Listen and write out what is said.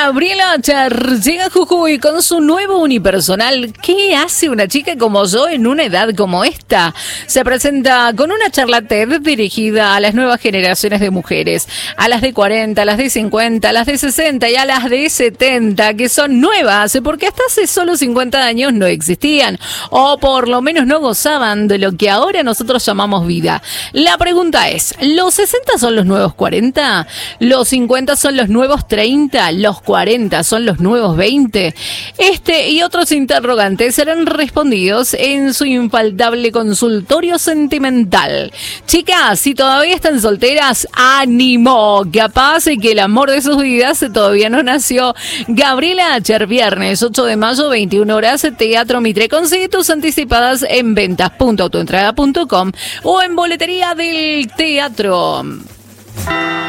Gabriela Acher llega a Jujuy con su nuevo unipersonal. ¿Qué hace una chica como yo en una edad como esta? Se presenta con una charla TED dirigida a las nuevas generaciones de mujeres, a las de 40, a las de 50, a las de 60 y a las de 70, que son nuevas porque hasta hace solo 50 años no existían, o por lo menos no gozaban de lo que ahora nosotros llamamos vida. La pregunta es, ¿los 60 son los nuevos 40? ¿Los 50 son los nuevos 30? ¿Los 40 son los nuevos 20? Este y otros interrogantes serán respondidos en su infaltable consultorio sentimental. Chicas, si todavía están solteras, ánimo, capaz y que el amor de sus vidas todavía no nació. Gabriela Acher, viernes 8 de mayo, 21 horas, Teatro Mitre. Consigue tus anticipadas en ventas.autoentrada.com o en boletería del teatro.